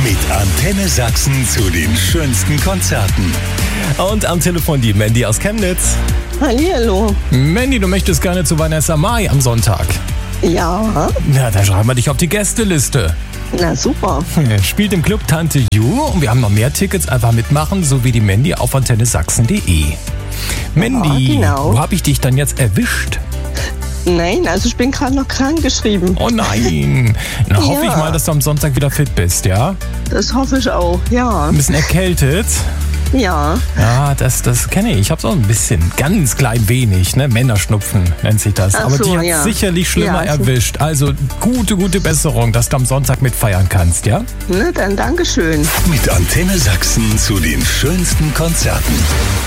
Mit Antenne Sachsen zu den schönsten Konzerten. Und am Telefon die Mandy aus Chemnitz. Hallihallo. Mandy, du möchtest gerne zu Vanessa Mai am Sonntag. Ja, Na, dann schreiben wir dich auf die Gästeliste. na super. Spielt im Club Tante Ju und wir haben noch mehr Tickets. Einfach mitmachen, so wie die Mandy auf antennesachsen.de. Mandy, genau. wo habe ich dich dann jetzt erwischt? Nein, also ich bin gerade noch krank geschrieben. Oh nein. Na, hoffe ich Ja. mal, dass du am Sonntag wieder fit bist, ja? Das hoffe ich auch, ja. Ein bisschen erkältet. Ja, Ja, das kenne ich. Ich habe so ein bisschen, ganz klein wenig, ne? Männerschnupfen nennt sich das. Ach Aber so, die hat ja. sicherlich schlimmer Ja, erwischt. Also gute Besserung, dass du am Sonntag mitfeiern kannst, ja? ne, dann Dankeschön. Mit Antenne Sachsen zu den schönsten Konzerten.